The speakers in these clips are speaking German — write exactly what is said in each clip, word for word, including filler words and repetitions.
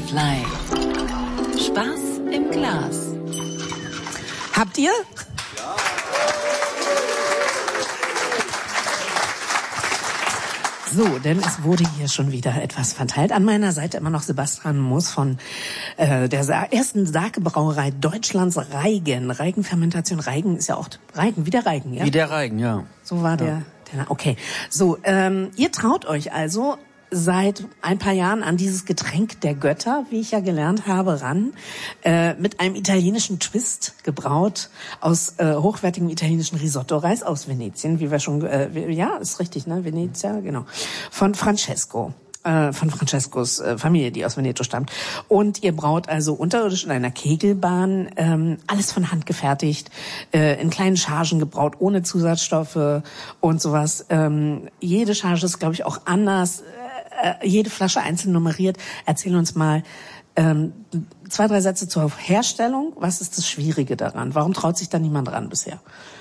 Fly. Spaß im Glas. Habt ihr? So, denn es wurde hier schon wieder etwas verteilt. An meiner Seite immer noch Sebastian Moos von äh, der Sa- ersten Sake-Brauerei Deutschlands, Reigen. Reigenfermentation. Reigen ist ja auch Reigen, wie der Reigen, ja? Wie der Reigen, ja. So war der, der okay. So, ähm, ihr traut euch also seit ein paar Jahren an dieses Getränk der Götter, wie ich ja gelernt habe, ran, äh, mit einem italienischen Twist, gebraut aus äh, hochwertigem italienischen Risotto-Reis aus Venetien, wie wir schon, äh, ja, ist richtig, ne, Venezia, genau, von Francesco. Von Francescos äh, Familie, die aus Veneto stammt. Und ihr braut also unterirdisch in einer Kegelbahn, ähm, alles von Hand gefertigt, äh, in kleinen Chargen gebraut, ohne Zusatzstoffe und sowas. Ähm, jede Charge ist, glaube ich, auch anders, äh, jede Flasche einzeln nummeriert. Erzähl uns mal ähm, zwei, drei Sätze zur Herstellung. Was ist das Schwierige daran? Warum traut sich da niemand ran bisher?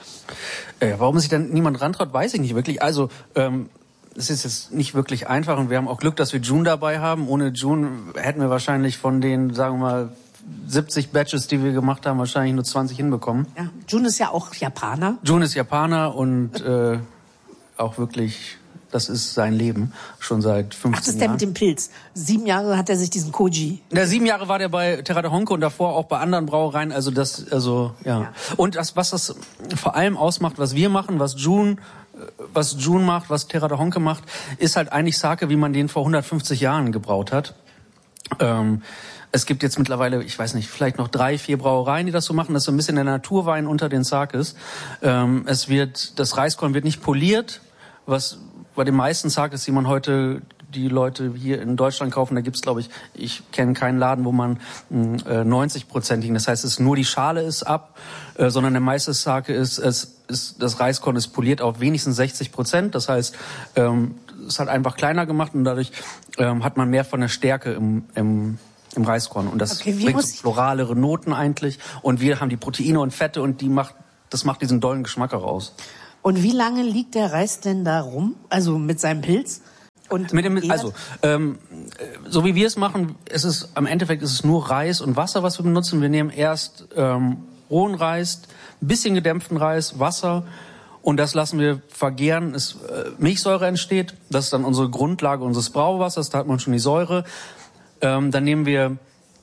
Äh, warum sich dann niemand rantraut, weiß ich nicht wirklich. Also, ähm, es ist jetzt nicht wirklich einfach und wir haben auch Glück, dass wir June dabei haben. Ohne June hätten wir wahrscheinlich von den, sagen wir mal, siebzig Batches, die wir gemacht haben, wahrscheinlich nur zwanzig hinbekommen. Ja, June ist ja auch Japaner. June ist Japaner und äh, auch wirklich, das ist sein Leben, schon seit fünfzehn Jahren. Ach, das ist der Jahren. mit dem Pilz. Sieben Jahre hat er sich diesen Koji. Ja, sieben Jahre war der bei Terra de Honke und davor auch bei anderen Brauereien. Also das, also ja. ja. Und das, was das vor allem ausmacht, was wir machen, was June was June macht, was Terra de Honke macht, ist halt eigentlich Sake, wie man den vor hundertfünfzig Jahren gebraut hat. Ähm, es gibt jetzt mittlerweile, ich weiß nicht, vielleicht noch drei, vier Brauereien, die das so machen. Das ist so ein bisschen der Naturwein unter den Sakes. Ähm, es wird, das Reiskorn wird nicht poliert, was bei den meisten Sakes, die man heute, die Leute hier in Deutschland kaufen, da gibt's, glaube ich, ich kenne keinen Laden, wo man äh, neunzig-prozentigen, das heißt, es ist nur die Schale ist ab, äh, sondern der meiste Sake ist, es ist, das Reiskorn ist poliert auf wenigstens sechzig Prozent, das heißt, ähm, es hat einfach kleiner gemacht und dadurch ähm, hat man mehr von der Stärke im, im im Reiskorn und das okay, bringt so floralere Noten eigentlich und wir haben die Proteine und Fette und die macht, das macht diesen dollen Geschmack heraus. Und wie lange liegt der Reis denn da rum? Also mit seinem Pilz? Und mit dem, also ähm, so wie wir es machen, ist es am Endeffekt ist es nur Reis und Wasser, was wir benutzen. Wir nehmen erst ähm, rohen Reis, ein bisschen gedämpften Reis, Wasser und das lassen wir vergären. Es, äh, Milchsäure entsteht, das ist dann unsere Grundlage unseres Brauwassers. Da hat man schon die Säure. Ähm, dann nehmen wir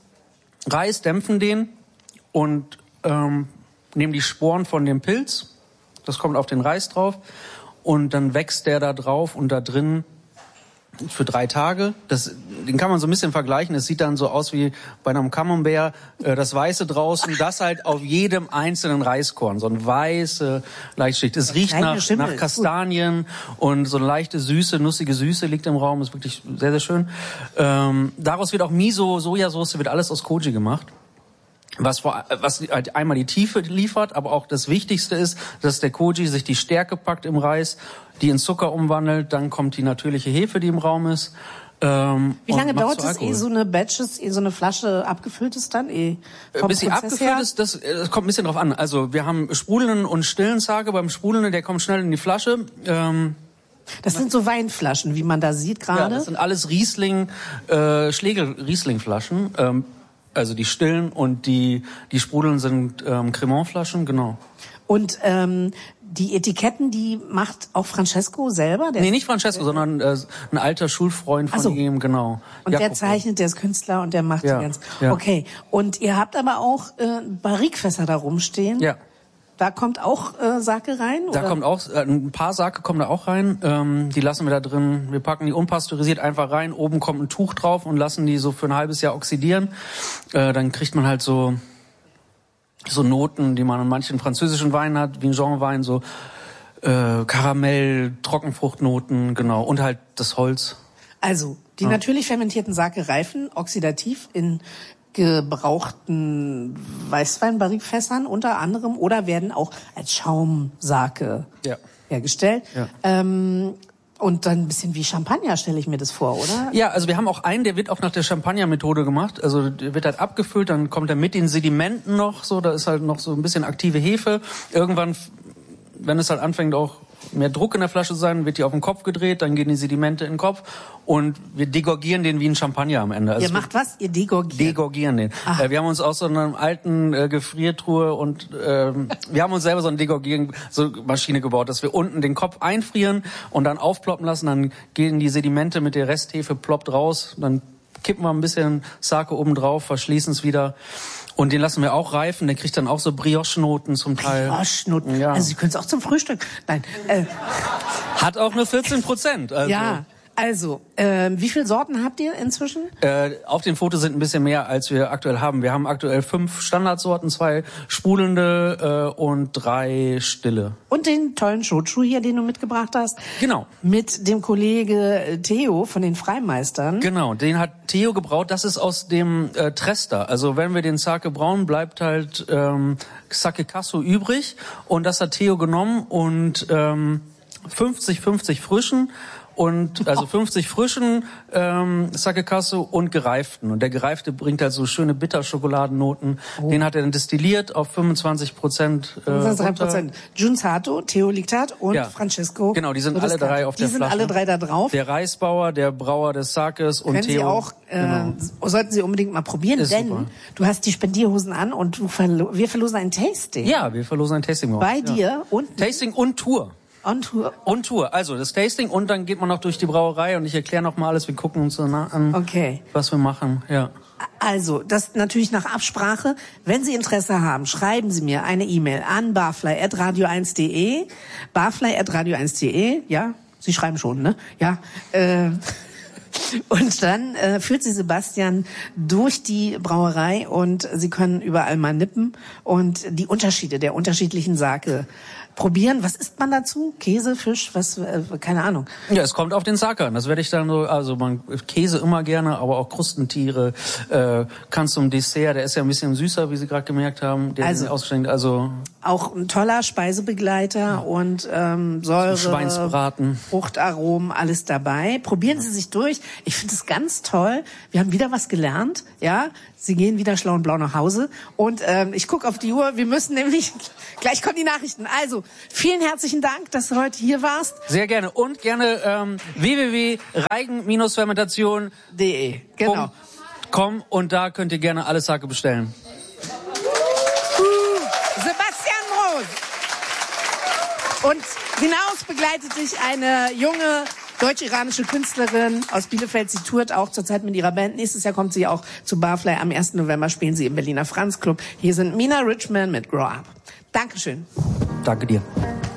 Reis, dämpfen den und ähm, nehmen die Sporen von dem Pilz. Das kommt auf den Reis drauf und dann wächst der da drauf und da drin für drei Tage. Das, den kann man so ein bisschen vergleichen. Es sieht dann so aus wie bei einem Camembert, äh, das Weiße draußen, das halt auf jedem einzelnen Reiskorn. So eine weiße Leichtschicht. Es riecht nach, nach Kastanien und so eine leichte Süße, nussige Süße liegt im Raum. Ist wirklich sehr, sehr schön. Ähm, daraus wird auch Miso, Sojasauce, wird alles aus Koji gemacht. Was, vor, was halt einmal die Tiefe liefert, aber auch das Wichtigste ist, dass der Koji sich die Stärke packt im Reis, die in Zucker umwandelt, dann kommt die natürliche Hefe, die im Raum ist. Ähm, Wie lange dauert es, ehe so eine Batches, ehe so eine Flasche abgefüllt ist dann? Eh vom Bis sie Prozess abgefüllt her? ist, das, das kommt ein bisschen drauf an. Also wir haben sprudelnden und stillen Sake. Beim sprudelnden, der kommt schnell in die Flasche. Ähm, das sind so Weinflaschen, wie man da sieht gerade. Ja, das sind alles Riesling, äh, Schlegel-Riesling-Flaschen. Ähm, Also die stillen und die die sprudeln sind ähm, Cremant-Flaschen, genau. Und ähm, die Etiketten, die macht auch Francesco selber? Der nee, nicht Francesco, sondern äh, ein alter Schulfreund von so. ihm, genau. Und Jacopo. der zeichnet, der ist Künstler und der macht ja, die ganz. Ja. Okay. Und ihr habt aber auch äh, Barrikfässer da rumstehen. Ja. Da kommt auch äh, Sake rein? Da oder? kommt auch, äh, ein paar Sake kommen da auch rein. Ähm, die lassen wir da drin. Wir packen die unpasteurisiert einfach rein. Oben kommt ein Tuch drauf und lassen die so für ein halbes Jahr oxidieren. Äh, dann kriegt man halt so so Noten, die man in manchen französischen Weinen hat, wie ein Genrewein, so äh, Karamell, Trockenfruchtnoten, genau. Und halt das Holz. Also, die ja. natürlich fermentierten Sake reifen oxidativ in gebrauchten Weißweinbarrikfässern unter anderem oder werden auch als Schaumsake ja. hergestellt. Ja. Ähm, und dann ein bisschen wie Champagner, stelle ich mir das vor, oder? Ja, also wir haben auch einen, der wird auch nach der Champagner-Methode gemacht. Also der wird halt abgefüllt, dann kommt er mit den Sedimenten noch, so, da ist halt noch so ein bisschen aktive Hefe. Irgendwann, wenn es halt anfängt auch mehr Druck in der Flasche sein, wird die auf den Kopf gedreht, dann gehen die Sedimente in den Kopf und wir degorgieren den wie ein Champagner am Ende. Also Ihr macht was? Ihr degorgiert? Degorgieren den. Äh, wir haben uns aus so einer alten äh, Gefriertruhe und ähm, wir haben uns selber so eine Degorgieren, so Maschine gebaut, dass wir unten den Kopf einfrieren und dann aufploppen lassen, dann gehen die Sedimente mit der Resthefe ploppt raus, dann kippen wir ein bisschen Sake oben drauf, verschließen es wieder. Und den lassen wir auch reifen, der kriegt dann auch so Brioche-Noten zum Teil. Brioche-Noten? Ja. Also Sie können es auch zum Frühstück. Nein. Äh, Hat auch nur vierzehn Prozent. Also. Ja, also, äh, wie viele Sorten habt ihr inzwischen? Äh, auf den Fotos sind ein bisschen mehr, als wir aktuell haben. Wir haben aktuell fünf Standardsorten, zwei sprudelnde äh, und drei stille. Und den tollen Shochu hier, den du mitgebracht hast. Genau. Mit dem Kollege Theo von den Freimeistern. Genau, den hat Theo gebraut. Das ist aus dem äh, Trester. Also wenn wir den Sake brauen, bleibt halt ähm, Sake Kasu übrig. Und das hat Theo genommen und ähm, fünfzig fünfzig frischen. Und also fünfzig frischen ähm, Sake Kasu und gereiften. Und der gereifte bringt halt so schöne Bitterschokoladennoten. Oh. Den hat er dann destilliert auf fünfundzwanzig Prozent. Äh, fünfundzwanzig Prozent. Jun Sato, Theo Liktat und ja. Francesco. Genau, die sind alle drei auf der Flasche. Die sind Flasche. alle drei da drauf. Der Reisbauer, der Brauer des Sakes und Können Theo. Sie auch, äh, genau. Sollten Sie unbedingt mal probieren, Ist denn super. Du hast die Spendierhosen an und du verlo- wir verlosen ein Tasting. Ja, wir verlosen ein Tasting. Bei ja. dir und Tasting und Tour. On Tour. On Tour. Also das Tasting und dann geht man noch durch die Brauerei und ich erkläre noch mal alles. Wir gucken uns so nah an, okay. was wir machen. Ja. Also, das natürlich nach Absprache. Wenn Sie Interesse haben, schreiben Sie mir eine E-Mail an barfly at radio eins punkt de. barfly at radio eins punkt de. Ja, Sie schreiben schon, ne? Ja. Äh, und dann äh, führt Sie Sebastian durch die Brauerei und Sie können überall mal nippen und die Unterschiede der unterschiedlichen Sake probieren. Was isst man dazu? Käse, Fisch, was, äh, keine Ahnung. Ja, es kommt auf den Sake an. Das werde ich dann so, also man Käse immer gerne, aber auch Krustentiere, äh, kann zum Dessert, der ist ja ein bisschen süßer, wie Sie gerade gemerkt haben, der also, ist ausgeschenkt, also auch ein toller Speisebegleiter ja. und ähm, Säure, Schweinsbraten, Fruchtaromen, alles dabei. Probieren Sie sich durch. Ich finde es ganz toll. Wir haben wieder was gelernt, ja. Sie gehen wieder schlau und blau nach Hause. Und ähm, ich gucke auf die Uhr. Wir müssen nämlich, gleich kommen die Nachrichten. Also, vielen herzlichen Dank, dass du heute hier warst. Sehr gerne. Und gerne ähm, w w w punkt reigen fermentation punkt de. Genau. Komm und da könnt ihr gerne alle Sake bestellen. Sebastian Broß. Und hinaus begleitet dich eine junge deutsch-iranische Künstlerin aus Bielefeld. Sie tourt auch zurzeit mit ihrer Band. Nächstes Jahr kommt sie auch zu Barfly. Am ersten November spielen sie im Berliner Franz Club. Hier sind Mina Richman mit Grow Up. Dankeschön. Danke dir.